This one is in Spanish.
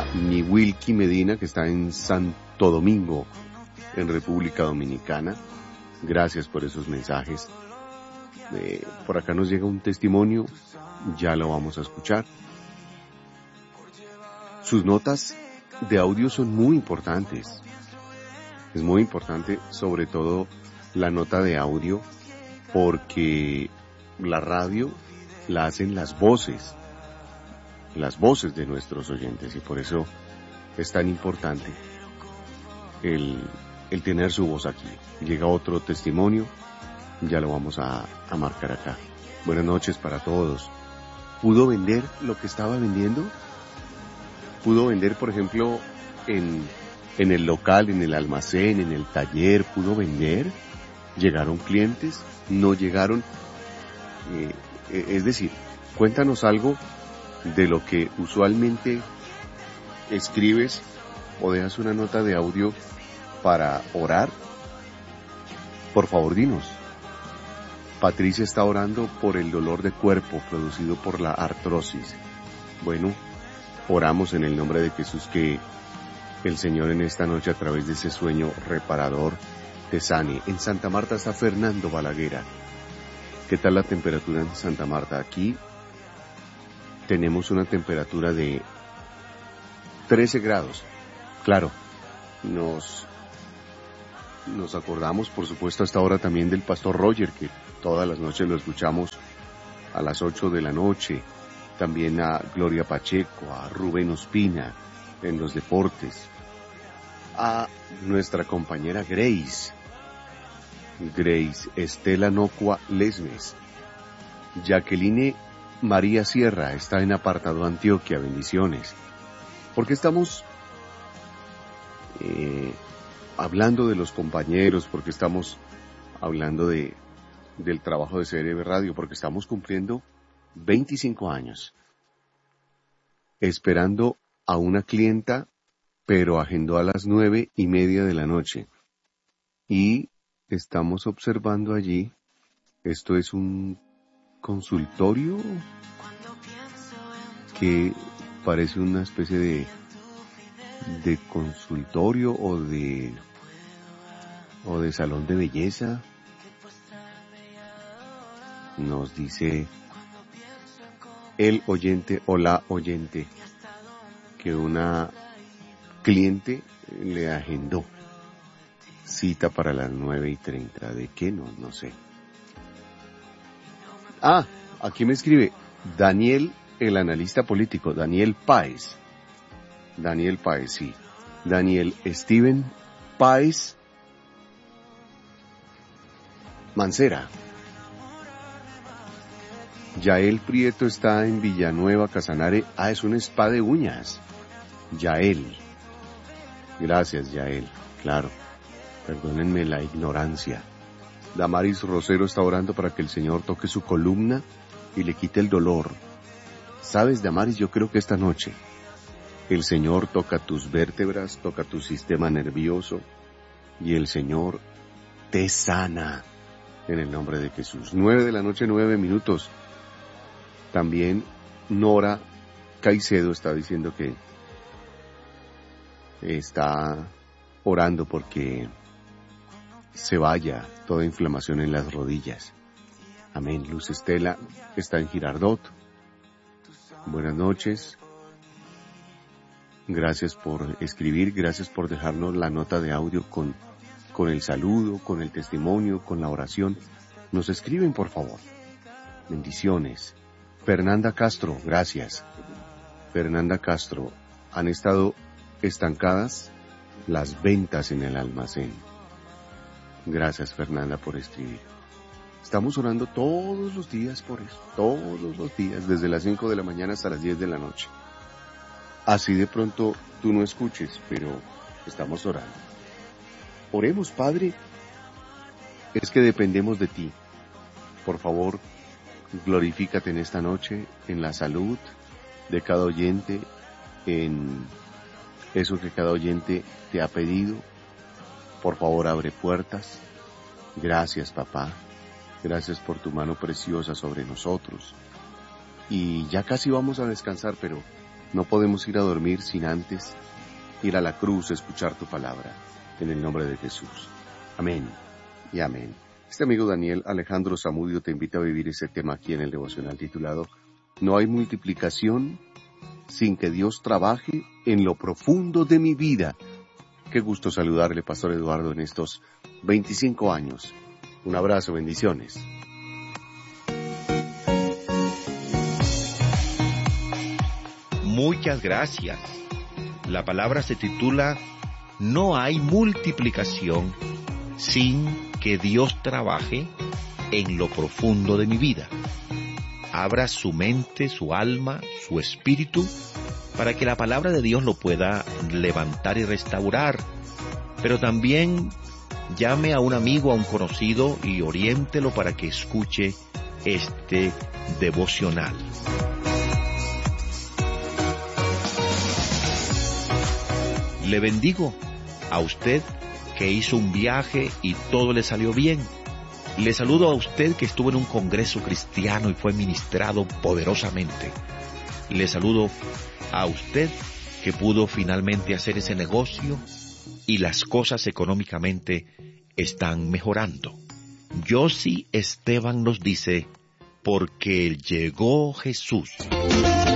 Niwilki Medina, que está en Santo Domingo, en República Dominicana. Gracias por esos mensajes. Por acá nos llega un testimonio, ya lo vamos a escuchar. Sus notas de audio son muy importantes. Es muy importante, sobre todo la nota de audio, porque la radio la hacen las voces de nuestros oyentes, y por eso es tan importante el tener su voz aquí. Llega otro testimonio, ya lo vamos a marcar acá. Buenas noches para todos. ¿Pudo vender lo que estaba vendiendo? ¿Pudo vender, por ejemplo, en el local, en el almacén, en el taller? ¿Pudo vender? ¿Llegaron clientes? ¿No llegaron? Es decir, cuéntanos algo de lo que usualmente escribes o dejas una nota de audio para orar. Por favor, dinos. Patricia está orando por el dolor de cuerpo producido por la artrosis. Bueno, oramos en el nombre de Jesús que el Señor en esta noche, a través de ese sueño reparador, te sane. En Santa Marta está Fernando Balaguera. ¿Qué tal la temperatura en Santa Marta? Aquí tenemos una temperatura de 13 grados. Claro, nos acordamos, por supuesto, a esta hora también del pastor Roger, que todas las noches lo escuchamos a las 8 de la noche. También a Gloria Pacheco, a Rubén Ospina en los deportes. A nuestra compañera Grace Estela Nocua Lesmes. Jacqueline María Sierra está en Apartado Antioquia, bendiciones. Porque estamos hablando de los compañeros, porque estamos hablando del trabajo de CRB Radio, porque estamos cumpliendo 25 años. Esperando a una clienta, pero agendó a las 9:30 de la noche. Y estamos observando allí, esto es un consultorio que parece una especie de consultorio o de salón de belleza. Nos dice el oyente o la oyente que una cliente le agendó cita para las 9:30. ¿De qué? No sé. Aquí me escribe Daniel, el analista político, Daniel Páez, sí. Daniel Steven Páez Mancera. Yael Prieto está en Villanueva, Casanare. Es un spa de uñas. Yael. Gracias, Yael. Claro. Perdónenme la ignorancia. Damaris Rosero está orando para que el Señor toque su columna y le quite el dolor. ¿Sabes, Damaris? Yo creo que esta noche el Señor toca tus vértebras, toca tu sistema nervioso y el Señor te sana en el nombre de Jesús. 9 de la noche, 9 minutos. También Nora Caicedo está diciendo que está orando porque se vaya toda inflamación en las rodillas. Amén. Luz Estela está en Girardot. Buenas noches. Gracias por escribir, gracias por dejarnos la nota de audio con el saludo, con el testimonio, con la oración. Nos escriben, por favor. Bendiciones. Fernanda Castro, gracias. Fernanda Castro, han estado estancadas las ventas en el almacén. Gracias, Fernanda, por escribir. Estamos orando todos los días por eso, todos los días, desde las 5 de la mañana hasta las 10 de la noche. Así de pronto tú no escuches, pero estamos orando. Oremos, Padre, es que dependemos de ti. Por favor, glorifícate en esta noche, en la salud de cada oyente, en eso que cada oyente te ha pedido. Por favor, abre puertas. Gracias, papá. Gracias por tu mano preciosa sobre nosotros. Y ya casi vamos a descansar, pero no podemos ir a dormir sin antes ir a la cruz a escuchar tu palabra, en el nombre de Jesús. Amén y amén. Este amigo Daniel Alejandro Zamudio te invita a vivir ese tema aquí en el devocional titulado No hay multiplicación sin que Dios trabaje en lo profundo de mi vida. Qué gusto saludarle, Pastor Eduardo, en estos 25 años. Un abrazo, bendiciones. Muchas gracias. La palabra se titula No hay multiplicación sin que Dios trabaje en lo profundo de mi vida. Abra su mente, su alma, su espíritu, para que la palabra de Dios lo pueda levantar y restaurar. Pero también llame a un amigo, a un conocido, y oriéntelo para que escuche este devocional. Le bendigo a usted que hizo un viaje y todo le salió bien. Le saludo a usted que estuvo en un congreso cristiano y fue ministrado poderosamente. Le saludo a usted que pudo finalmente hacer ese negocio y las cosas económicamente están mejorando. Yossi Esteban nos dice, porque llegó Jesús.